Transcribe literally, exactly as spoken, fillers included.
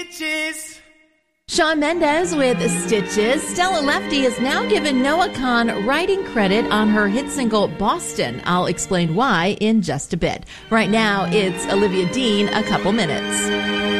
Shawn Mendes with Stitches. Stella Lefty has now given Noah Kahan writing credit on her hit single Boston. I'll explain why in just a bit. Right now, it's Olivia Dean, A Couple Minutes.